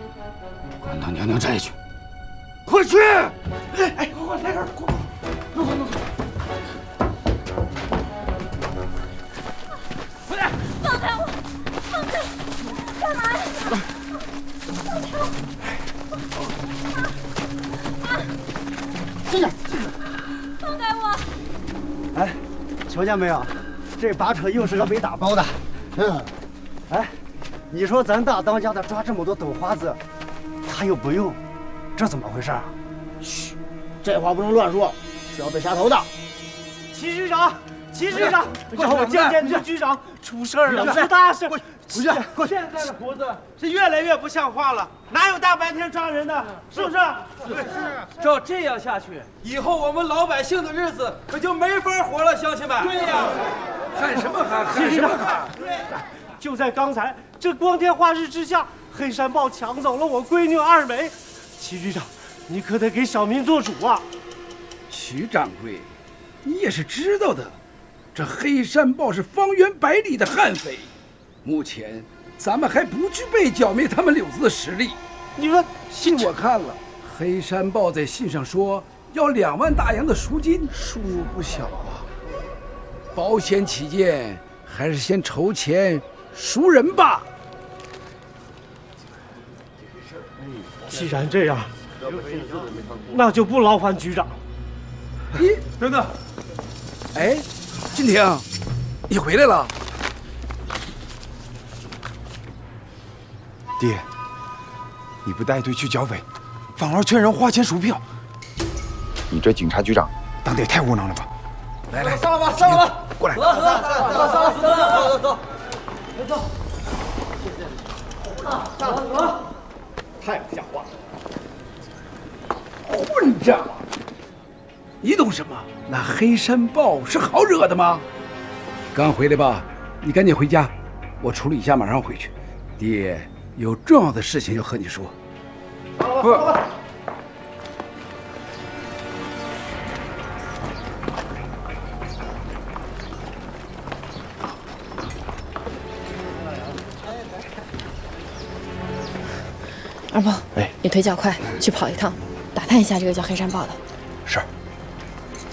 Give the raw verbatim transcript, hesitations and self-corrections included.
管他娘娘寨去！ 快去！ 哎哎，快快来人，快快，弄走弄走！ 回来！ 放开我！放开！干嘛呀？放开我！ 进去！ 放开我！ 哎，瞧见没有？这把扯又是个没打包的。嗯。哎，你说咱大当家的抓这么多抖花子，他又不用，这怎么回事啊？ 嘘，这话不能乱说，是要被下头的。 齐局长，齐局长，让我见见这局长，出事儿了，出大事！ 过去，过去！ 现在的胡子是越来越不像话了，哪有大白天抓人的？是不是？是是。照这样下去，以后我们老百姓的日子可就没法活了，乡亲们。 对呀，喊什么喊？喊什么喊？ 对。就在刚才，这光天化日之下，黑山豹抢走了我闺女二梅。齐局长，你可得给小民做主啊！ 徐掌柜，你也是知道的，这黑山豹是方圆百里的悍匪，目前咱们还不具备剿灭他们柳子的实力。 你们信我看了，黑山豹在信上说要两万大洋的赎金，数目不小啊。保险起见，还是先筹钱赎人吧。 既然这样，那就不劳烦局长。 咦，等等，哎，金婷，你回来了。 爹，你不带队去剿匪，反而劝人花钱赎票，你这警察局长当得也太窝囊了吧！ 来来， 上吧，上吧， 过来， 走走走走走走走走，走。上走，太不像话了！ 混账！你懂什么？那黑山豹是好惹的吗？刚回来吧？你赶紧回家，我处理一下，马上回去。爹有重要的事情要和你说。 不。 二宝，哎，你腿脚快，去跑一趟，打探一下这个叫黑山豹的。 是。